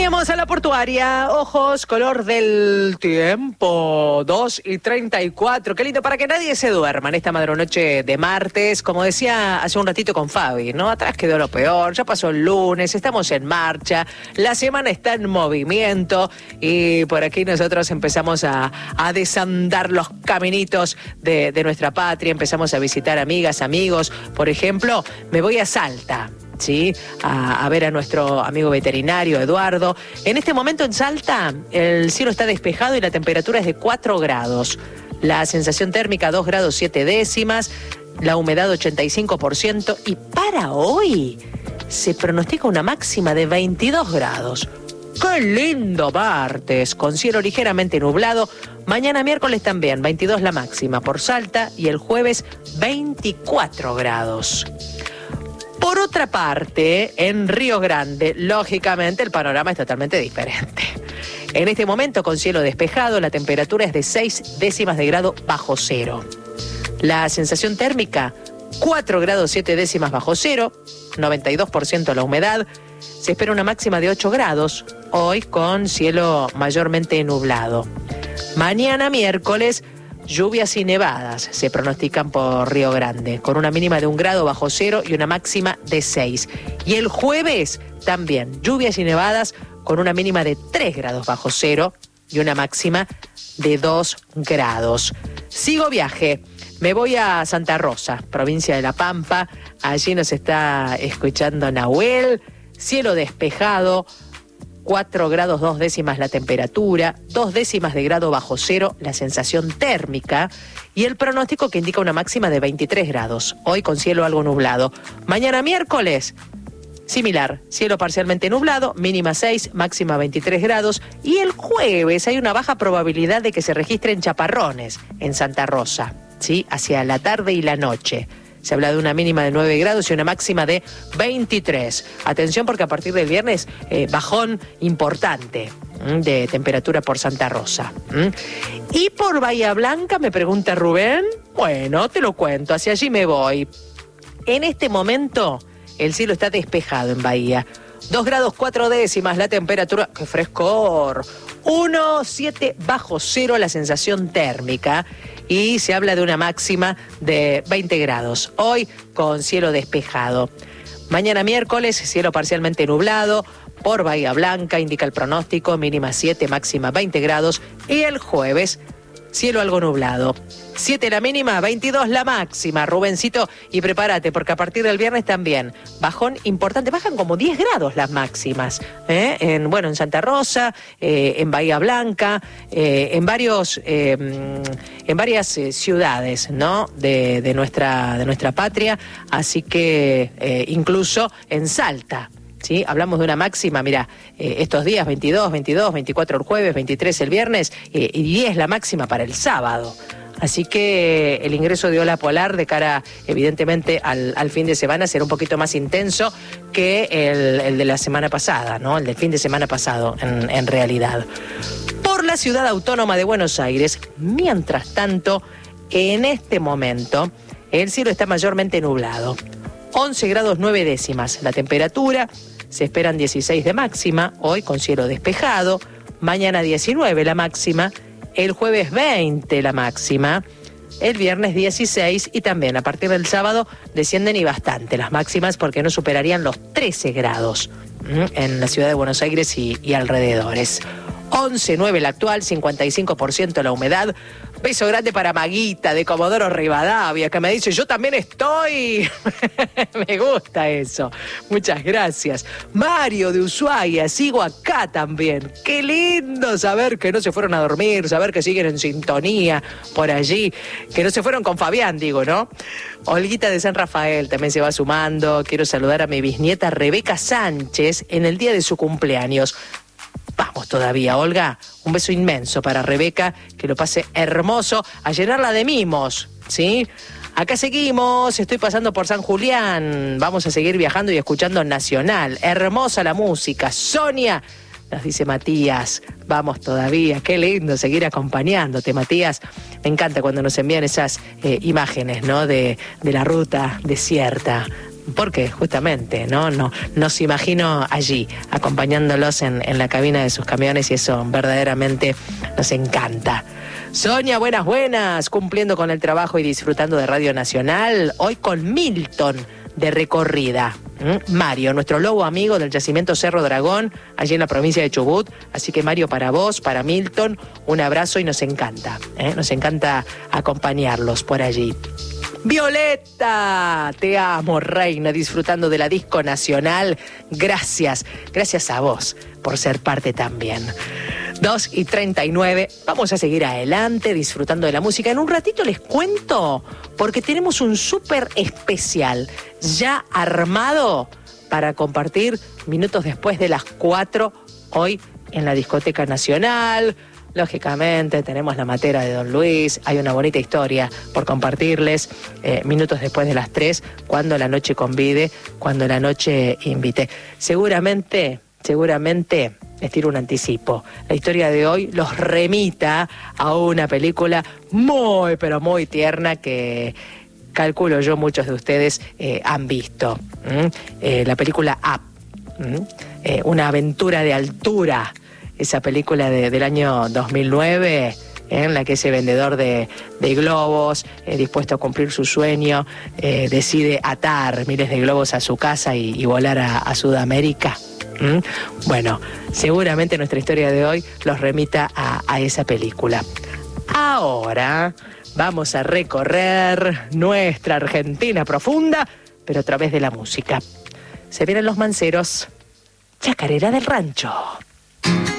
Veníamos a la portuaria, ojos, color del tiempo, 2:34. Qué lindo, para que nadie se duerma en esta madrunoche de martes. Como decía hace un ratito con Fabi, ¿no? Atrás quedó lo peor, ya pasó el lunes, estamos en marcha, la semana está en movimiento y por aquí nosotros empezamos a desandar los caminitos de nuestra patria, empezamos a visitar amigas, amigos. Por ejemplo, me voy a Salta. Sí, a ver a nuestro amigo veterinario Eduardo. En este momento en Salta el cielo está despejado y la temperatura es de 4 grados. La sensación térmica 2 grados 7 décimas, la humedad 85% y para hoy se pronostica una máxima de 22 grados. ¡Qué lindo martes! Con cielo ligeramente nublado. Mañana miércoles también, 22 la máxima por Salta y el jueves 24 grados. Por otra parte, en Río Grande, lógicamente el panorama es totalmente diferente. En este momento, con cielo despejado, la temperatura es de 6 décimas de grado bajo cero. La sensación térmica, 4 grados 7 décimas bajo cero, 92% la humedad. Se espera una máxima de 8 grados, hoy con cielo mayormente nublado. Mañana miércoles, lluvias y nevadas se pronostican por Río Grande, con una mínima de 1 grado bajo cero y una máxima de 6. Y el jueves también, lluvias y nevadas con una mínima de 3 grados bajo cero y una máxima de 2 grados. Sigo viaje, me voy a Santa Rosa, provincia de La Pampa. Allí nos está escuchando Nahuel, cielo despejado, 4 grados 2 décimas la temperatura, 2 décimas de grado bajo cero la sensación térmica y el pronóstico que indica una máxima de 23 grados, hoy con cielo algo nublado. Mañana miércoles, similar, cielo parcialmente nublado, mínima 6, máxima 23 grados y el jueves hay una baja probabilidad de que se registren chaparrones en Santa Rosa, ¿sí? Hacia la tarde y la noche. Se habla de una mínima de 9 grados y una máxima de 23. Atención porque a partir del viernes, bajón importante de temperatura por Santa Rosa. Y por Bahía Blanca, me pregunta Rubén. Bueno, te lo cuento, hacia allí me voy. En este momento, el cielo está despejado en Bahía. 2 grados 4 décimas la temperatura. ¡Qué frescor! 1,7 bajo cero la sensación térmica. Y se habla de una máxima de 20 grados. Hoy con cielo despejado. Mañana miércoles, cielo parcialmente nublado. Por Bahía Blanca, indica el pronóstico, mínima 7, máxima 20 grados. Y el jueves, cielo algo nublado. 7 la mínima, 22 la máxima, Rubencito. Y prepárate, porque a partir del viernes también, bajón importante, bajan como 10 grados las máximas. En Santa Rosa, en Bahía Blanca, en varias ciudades, ¿no? de nuestra patria, así que incluso en Salta. ¿Sí? Hablamos de una máxima, mira, estos días 22, 24 el jueves, 23 el viernes y 10 la máxima para el sábado. Así que el ingreso de ola polar de cara, evidentemente, al fin de semana será un poquito más intenso que el de la semana pasada, ¿no? El del fin de semana pasado, en realidad. Por la ciudad autónoma de Buenos Aires, mientras tanto, en este momento, el cielo está mayormente nublado. 11 grados 9 décimas la temperatura, se esperan 16 de máxima, hoy con cielo despejado, mañana 19 la máxima, el jueves 20 la máxima, el viernes 16 y también a partir del sábado descienden y bastante las máximas porque no superarían los 13 grados en la ciudad de Buenos Aires y alrededores. 11,9 la actual, 55% la humedad. Beso grande para Maguita de Comodoro Rivadavia, que me dice, yo también estoy. Me gusta eso. Muchas gracias. Mario de Ushuaia, sigo acá también. Qué lindo saber que no se fueron a dormir, saber que siguen en sintonía por allí, que no se fueron con Fabián, digo, ¿no? Olguita de San Rafael también se va sumando. Quiero saludar a mi bisnieta Rebeca Sánchez en el día de su cumpleaños. Vamos todavía, Olga. Un beso inmenso para Rebeca, que lo pase hermoso, a llenarla de mimos, ¿sí? Acá seguimos, estoy pasando por San Julián. Vamos a seguir viajando y escuchando Nacional. Hermosa la música. Sonia, nos dice Matías. Vamos todavía, qué lindo seguir acompañándote, Matías. Me encanta cuando nos envían esas imágenes, ¿no? De la ruta desierta. porque justamente no nos imagino allí acompañándolos en la cabina de sus camiones y eso verdaderamente nos encanta. Sonia, buenas, cumpliendo con el trabajo y disfrutando de Radio Nacional, hoy con Milton de recorrida. Mario, nuestro lobo amigo del yacimiento Cerro Dragón, allí en la provincia de Chubut. Así que Mario, para vos, para Milton, un abrazo y nos encanta acompañarlos por allí. Violeta, te amo, reina, disfrutando de la disco nacional. Gracias a vos por ser parte también. 2:39, vamos a seguir adelante disfrutando de la música. En un ratito les cuento, porque tenemos un súper especial ya armado para compartir minutos después de las 4 hoy en la Discoteca Nacional. Lógicamente tenemos la matera de Don Luis, hay una bonita historia por compartirles, minutos después de las 3, cuando la noche convide, cuando la noche invite. Seguramente, les tiro un anticipo. La historia de hoy los remita a una película muy, pero muy tierna que calculo yo muchos de ustedes han visto. La película Up, una aventura de altura. Esa película del año 2009, en la que ese vendedor de globos, dispuesto a cumplir su sueño, decide atar miles de globos a su casa y volar a Sudamérica. Bueno, seguramente nuestra historia de hoy los remita a esa película. Ahora vamos a recorrer nuestra Argentina profunda, pero a través de la música. Se vienen los manceros, Chacarera del Rancho.